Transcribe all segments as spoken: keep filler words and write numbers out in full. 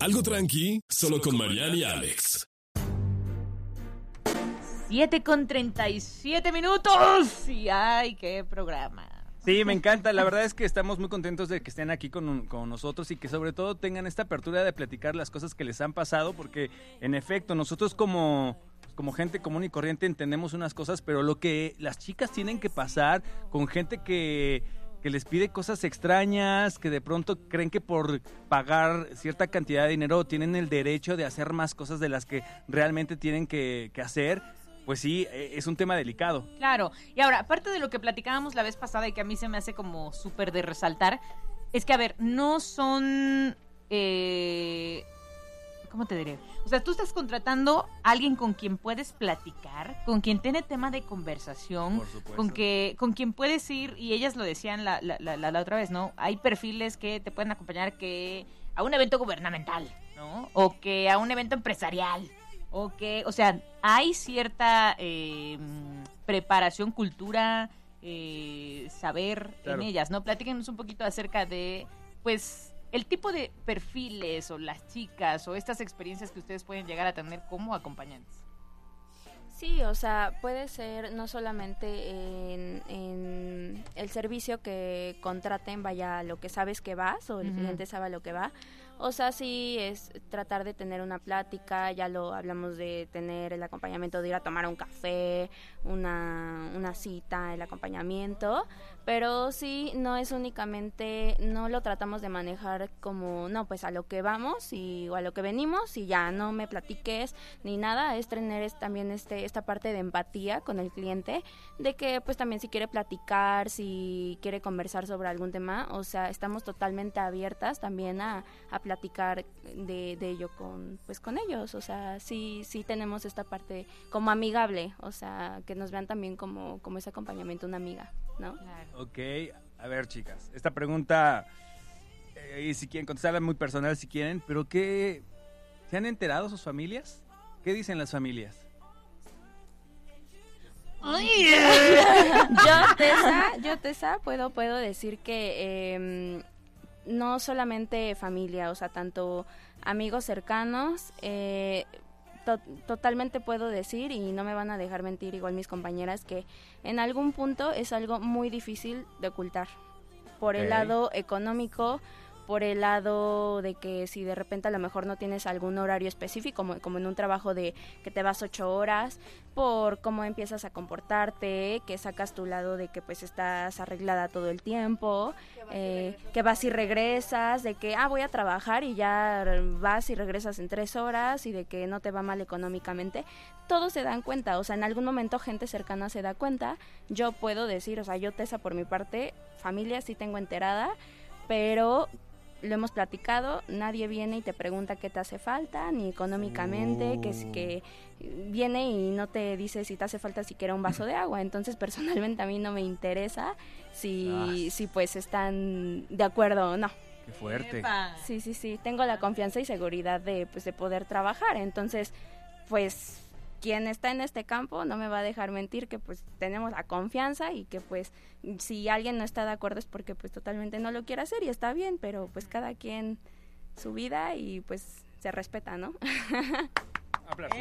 Algo tranqui, solo con Mariana y Alex. siete con treinta y siete minutos. Y ay, qué programa. Sí, me encanta. La verdad es que estamos muy contentos de que estén aquí con, con nosotros y que sobre todo tengan esta apertura de platicar las cosas que les han pasado, porque en efecto nosotros como, como gente común y corriente entendemos unas cosas, pero lo que las chicas tienen que pasar con gente que... que les pide cosas extrañas, que de pronto creen que por pagar cierta cantidad de dinero tienen el derecho de hacer más cosas de las que realmente tienen que, que hacer, pues sí, es un tema delicado. Claro, y ahora, aparte de lo que platicábamos la vez pasada y que a mí se me hace como súper de resaltar, es que, a ver, no son... Eh, ¿Cómo te diré? O sea, tú estás contratando a alguien con quien puedes platicar, con quien tiene tema de conversación, Por supuesto. con que con quien puedes ir, y ellas lo decían la, la, la, la otra vez, ¿no? Hay perfiles que te pueden acompañar que a un evento gubernamental, ¿no? O que a un evento empresarial, o que, o sea, hay cierta eh, preparación, cultura, eh, saber Claro. en ellas, ¿no? Platíquenos un poquito acerca de, pues... el tipo de perfiles o las chicas o estas experiencias que ustedes pueden llegar a tener como acompañantes. Sí, o sea, puede ser no solamente en, en el servicio que contraten, vaya, lo que sabes que vas o el Uh-huh. cliente sabe a lo que va. O sea, sí es tratar de tener una plática, ya lo hablamos de tener el acompañamiento, de ir a tomar un café, una, una cita, el acompañamiento, pero sí, no es únicamente, no lo tratamos de manejar como, no, pues a lo que vamos y, o a lo que venimos y ya, no me platiques ni nada, es tener es, también este esta parte de empatía con el cliente, de que pues también si quiere platicar, si quiere conversar sobre algún tema, o sea, estamos totalmente abiertas también a, a platicar de, de ello con pues con ellos, o sea, sí sí tenemos esta parte como amigable, o sea, que nos vean también como, como ese acompañamiento, una amiga, ¿no? Claro. Ok, a ver, chicas, esta pregunta, eh, y si quieren contestarla muy personal si quieren, pero ¿qué? ¿Se han enterado sus familias? ¿Qué dicen las familias? yo Tessa, yo Tessa puedo puedo decir que eh, no solamente familia, o sea, tanto amigos cercanos, eh, to- totalmente puedo decir, y no me van a dejar mentir igual mis compañeras, que en algún punto es algo muy difícil de ocultar, por Ok. el lado económico, por el lado de que si de repente a lo mejor no tienes algún horario específico, como, como en un trabajo de que te vas ocho horas, por cómo empiezas a comportarte, que sacas tu lado de que pues estás arreglada todo el tiempo, eh, que vas y regresas, de que ah voy a trabajar y ya vas y regresas en tres horas y de que no te va mal económicamente, todos se dan cuenta, o sea, en algún momento gente cercana se da cuenta. Yo puedo decir, o sea, yo Tessa por mi parte, familia sí tengo enterada, pero lo hemos platicado, nadie viene y te pregunta qué te hace falta, ni económicamente, Oh. que es que viene y no te dice si te hace falta siquiera un vaso de agua. Entonces, personalmente a mí no me interesa si, Ah. si pues están de acuerdo o no. Qué fuerte. Epa. Sí, sí, sí, tengo la confianza y seguridad de, pues, de poder trabajar. Entonces, pues, quien está en este campo no me va a dejar mentir que pues tenemos la confianza y que pues si alguien no está de acuerdo es porque pues totalmente no lo quiere hacer y está bien, pero pues cada quien su vida y pues se respeta, ¿no? Aplausos.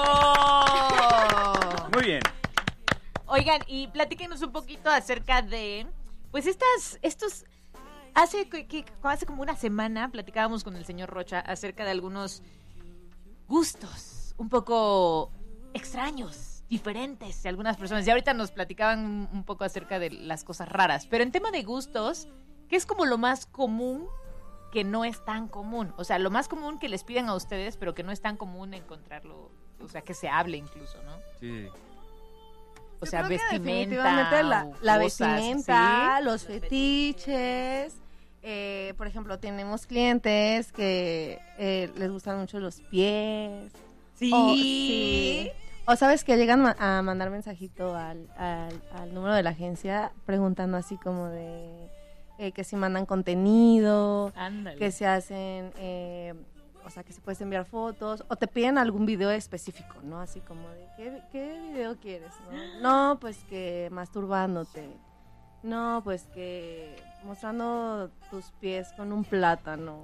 ¡Eso! Muy bien. Oigan, y platíquenos un poquito acerca de, pues estas, estos, hace, que, que- hace como una semana platicábamos con el señor Rocha acerca de algunos gustos un poco extraños, diferentes de algunas personas. Y ahorita nos platicaban un, un poco acerca de las cosas raras. Pero en tema de gustos, ¿qué es como lo más común que no es tan común? O sea, lo más común que les piden a ustedes, pero que no es tan común encontrarlo, o sea, que se hable incluso, ¿no? Sí. O Yo sea, creo que vestimenta. definitivamente la, o la cosas, vestimenta, ¿sí? los fetiches. Eh, por ejemplo, tenemos clientes que eh, les gustan mucho los pies. Sí. O, sí. O sabes que llegan ma- a mandar mensajito al, al, al número de la agencia preguntando así como de eh, que si mandan contenido, Ándale. que se hacen, eh, o sea, que se puedes enviar fotos, o te piden algún video específico, ¿no? Así como de, ¿qué, qué video quieres? No, no pues que masturbándote. No, pues que mostrando tus pies con un plátano.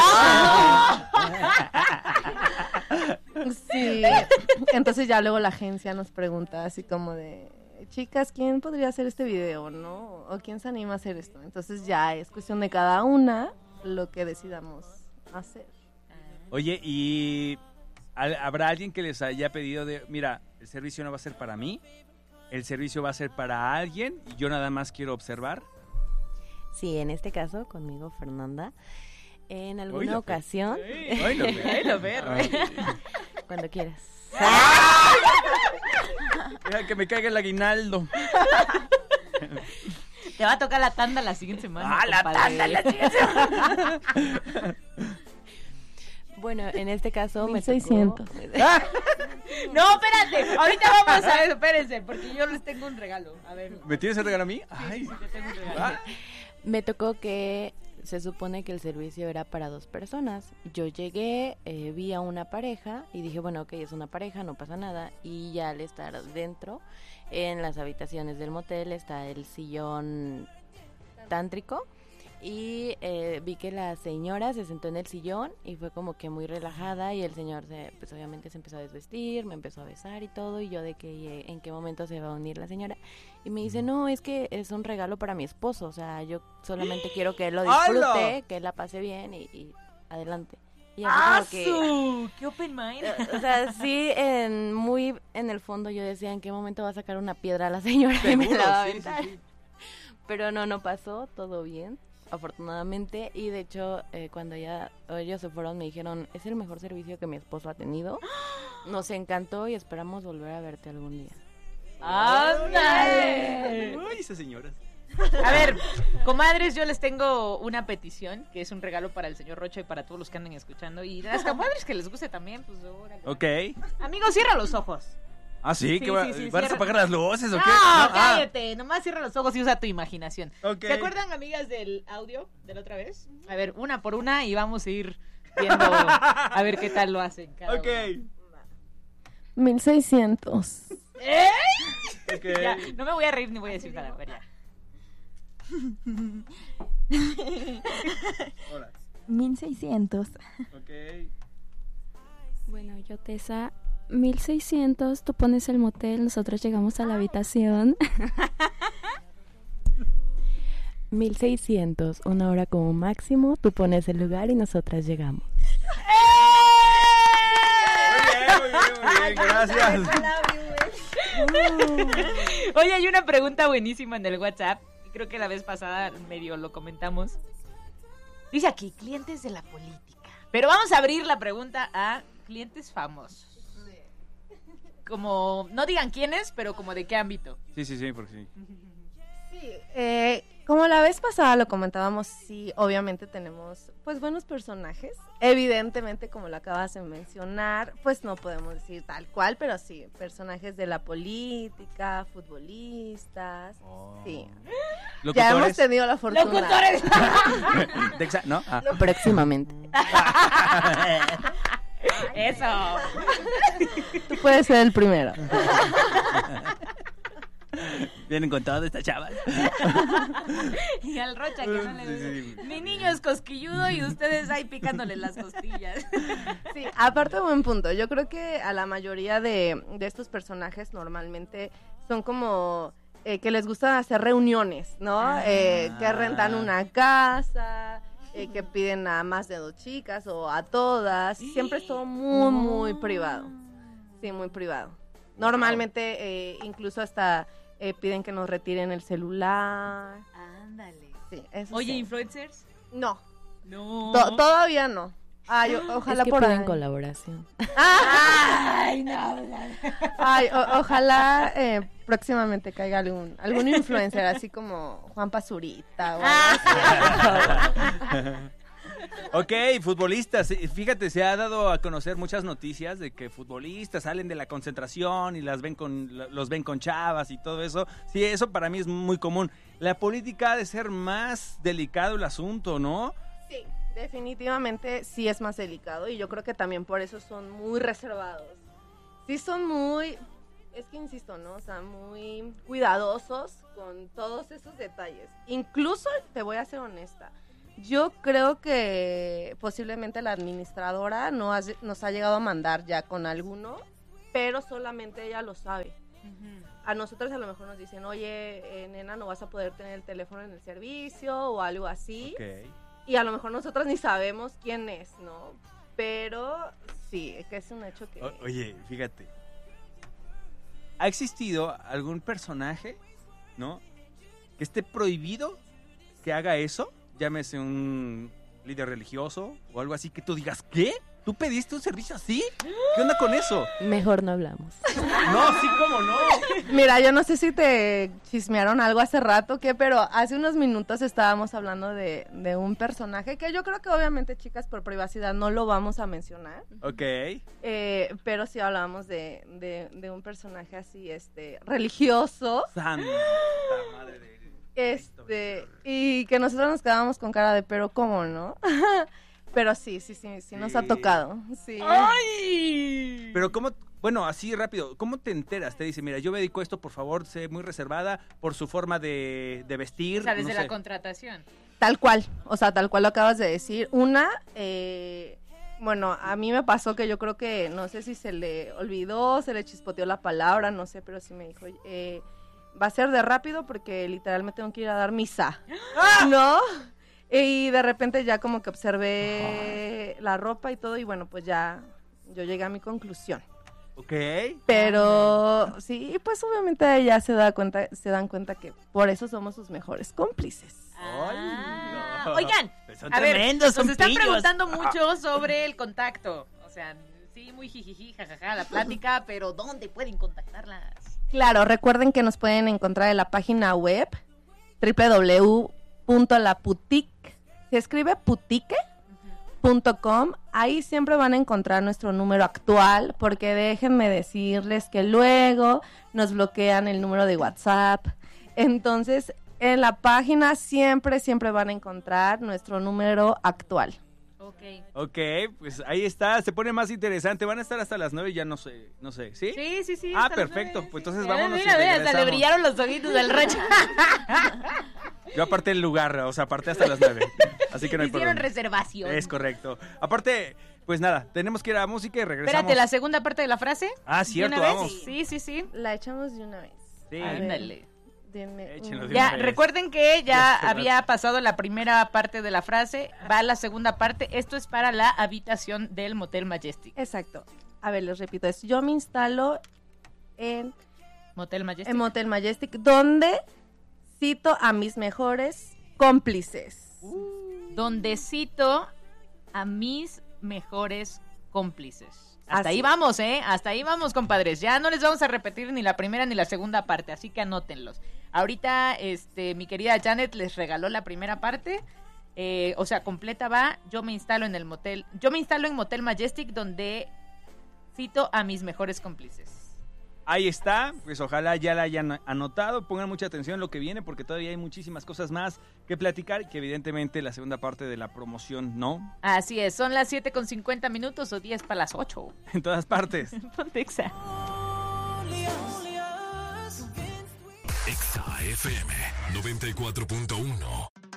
Sí, entonces ya luego la agencia nos pregunta así como de, chicas, ¿quién podría hacer este video, no? ¿O quién se anima a hacer esto? Entonces ya es cuestión de cada una lo que decidamos hacer. Oye, ¿y habrá alguien que les haya pedido de, mira, el servicio no va a ser para mí, el servicio va a ser para alguien y yo nada más quiero observar? Sí, en este caso, conmigo, Fernanda, en alguna Oílo, ocasión... Oílo, oílo, Cuando quieras. Deja que me caiga el aguinaldo. Te va a tocar la tanda la siguiente semana. Ah, la compadre. tanda la siguiente semana. Bueno, en este caso me mil seiscientos. tocó... No, espérate. Ahorita vamos a ver, espérense, porque yo les tengo un regalo. A ver. ¿Me tienes el regalo a mí? Ay. Sí, sí, te tengo un regalo. Ah. Me tocó que se supone que el servicio era para dos personas. Yo llegué, eh, vi a una pareja y dije, bueno, ok, es una pareja, no pasa nada. Y ya al estar dentro, en las habitaciones del motel, está el sillón tántrico. Y eh, vi que la señora se sentó en el sillón y fue como que muy relajada y el señor se, pues obviamente se empezó a desvestir, me empezó a besar y todo y yo de que eh, en qué momento se va a unir la señora y me dice, no, es que es un regalo para mi esposo, o sea, yo solamente quiero que él lo disfrute, ¡Hala! que él la pase bien y, y adelante. Y ¡Ah, así su! como que, ¡Qué open mind! o sea, sí, en, muy en el fondo yo decía, ¿en qué momento va a sacar una piedra a la señora y me la va a sí, aventar? sí, sí. Pero no, no pasó, todo bien, afortunadamente, y de hecho, eh, cuando ya ellos se fueron, me dijeron, es el mejor servicio que mi esposo ha tenido, nos encantó y esperamos volver a verte algún día. ¡Ándale! Uy, esas señoras. A ver, comadres, yo les tengo una petición, que es un regalo para el señor Rocha y para todos los que anden escuchando, y las comadres que les guste también, pues órale. Ok. Amigos, cierra los ojos. Ah, sí, Sí, ¿que va- sí, sí, ¿vas a cierra- apagar las luces o No, qué? Ah, cállate, nomás cierra los ojos y usa tu imaginación. ok. ¿Se acuerdan, amigas, del audio de la otra vez? A ver, una por una y vamos a ir viendo a ver qué tal lo hacen cada Ok. una. mil seiscientos. ¿Eh? Ok. Ya, no me voy a reír ni voy a decir nada. A ver, ya. Hola. mil seiscientos. Ok. Bueno, yo, Tessa, mil seiscientos, tú pones el motel, nosotros llegamos a la habitación. mil seiscientos, una hora como máximo, tú pones el lugar y nosotras llegamos. Muy bien, muy bien, muy bien, gracias. Oye, hay una pregunta buenísima en el WhatsApp. Creo que la vez pasada medio lo comentamos. Dice aquí, clientes de la política. Pero vamos a abrir la pregunta a clientes famosos. Como, no digan quiénes, pero como de qué ámbito. Sí, sí, sí, porque sí. Sí, eh, como la vez pasada lo comentábamos, sí, obviamente tenemos pues buenos personajes. Evidentemente, como lo acabas de mencionar, pues no podemos decir tal cual, pero sí, personajes de la política, futbolistas, Oh. sí. ¿Locutores? Ya hemos tenido la fortuna. ¡Locutores! ¿De exa- ¿No? Ah. Próximamente. Eso. Tú puedes ser el primero. Vienen con todas estas chavas. Y al Rocha que no le Sí, sí. Mi niño es cosquilludo y ustedes ahí picándole las costillas. Sí, aparte buen punto. Yo creo que a la mayoría de, de estos personajes normalmente son como eh, que les gusta hacer reuniones, ¿no? Eh, que rentan una casa, eh, que piden a más de dos chicas o a todas. Siempre es todo muy, muy privado. Sí, muy privado. Normalmente eh, incluso hasta eh, piden que nos retiren el celular. Ándale. Sí, eso Oye, sí. ¿influencers? No, No. to- todavía no. Ay, o- ojalá es que por piden ahí. colaboración. Ay, no. Ay, o- ojalá eh, próximamente caiga algún algún influencer, así como Juan Pazurita o algo así. Ok, futbolistas. eh, Fíjate, se ha dado a conocer muchas noticias de que futbolistas salen de la concentración y las ven con, los ven con chavas y todo eso. Sí, eso para mí es muy común. La política ha de ser más delicado el asunto, ¿no? Sí, definitivamente sí es más delicado y yo creo que también por eso son muy reservados. Sí son muy es que insisto, ¿no? O sea, muy cuidadosos con todos esos detalles. Incluso, te voy a ser honesta, yo creo que posiblemente la administradora no ha- nos ha llegado a mandar ya con alguno, pero solamente ella lo sabe. A nosotros a lo mejor nos dicen, oye, eh, nena, no vas a poder tener el teléfono en el servicio o algo así. Ok. Y a lo mejor nosotros ni sabemos quién es, ¿no? Pero sí, que es un hecho que... O- oye, fíjate. ¿Ha existido algún personaje, ¿no? Que esté prohibido que haga eso? Llámese un líder religioso o algo así que tú digas, ¿qué? ¿Tú pediste un servicio así? ¿Qué onda con eso? Mejor no hablamos. No, sí, cómo no. Mira, yo no sé si te chismearon algo hace rato, ¿qué? Pero hace unos minutos estábamos hablando de, de un personaje que yo creo que obviamente, chicas, por privacidad no lo vamos a mencionar. Ok. Eh, pero sí hablábamos de, de, de un personaje así, este, religioso, Santa madre de... este, y que nosotros nos quedábamos con cara de, pero ¿cómo no? Pero sí, sí, sí, sí nos ha Sí. tocado, sí. ¡Ay! Pero cómo, bueno, así rápido, ¿cómo te enteras? Te dice, mira, yo me dedico a esto, por favor, sé muy reservada por su forma de, de vestir. O sea, no desde sé. la contratación. Tal cual, o sea, tal cual lo acabas de decir. Una, eh, bueno, a mí me pasó que yo creo que, no sé si se le olvidó, se le chispoteó la palabra, no sé, pero sí me dijo, eh, va a ser de rápido porque literalmente tengo que ir a dar misa, ¿no? Y de repente ya como que observé la ropa y todo y bueno, pues ya yo llegué a mi conclusión. Ok. Pero sí, pues obviamente ya se da cuenta, se dan cuenta que por eso somos sus mejores cómplices. Ah. no. Oigan, Son a ver, tremendos, son nos están pillos. preguntando mucho sobre el contacto. O sea, sí, muy jijiji, jajaja, la plática, pero ¿dónde pueden contactarlas? Claro, recuerden que nos pueden encontrar en la página web doble u doble u doble u punto la putique, se escribe putique punto com. Ahí siempre van a encontrar nuestro número actual, porque déjenme decirles que luego nos bloquean el número de WhatsApp. Entonces, en la página siempre, siempre van a encontrar nuestro número actual. Ok. Ok, pues ahí está, se pone más interesante. Van a estar hasta las nueve, ya no sé, no sé, ¿sí? Sí, sí, sí. Ah, hasta las perfecto, nueve, pues sí. entonces Mira, vámonos y Mira, mira, hasta le regresamos. brillaron los ojitos del Rocha. Yo aparté el lugar, o sea, aparté hasta las nueve. Así que no hay Hicieron problema. reservación. Es correcto. Aparte, pues nada, tenemos que ir a la música y regresamos. Espérate, la segunda parte de la frase. Ah, ¿De cierto, una vez? vamos. Sí, sí, sí. La echamos de una vez. Sí. A ver, Ándale. denme Échenlo un- de Ya, una vez. recuerden que ya Ya, había pasado la primera parte de la frase, va la segunda parte. Esto es para la habitación del Motel Majestic. Exacto. A ver, les repito, es yo me instalo en Motel Majestic. en Motel Majestic, donde cito a mis mejores cómplices. Donde cito a mis mejores cómplices. Hasta Así ahí es. vamos, ¿eh? Hasta ahí vamos, compadres. Ya no les vamos a repetir ni la primera ni la segunda parte, así que anótenlos. Ahorita, este, mi querida Janet les regaló la primera parte. Eh, o sea, completa va. Yo me instalo en el motel. Yo me instalo en Motel Majestic, donde cito a mis mejores cómplices. Ahí está, pues ojalá ya la hayan anotado, pongan mucha atención en lo que viene porque todavía hay muchísimas cosas más que platicar y que evidentemente la segunda parte de la promoción no, Así es, son las siete con cincuenta minutos o diez para las ocho. en todas partes. Pontexa. Exa F M noventa y cuatro punto uno.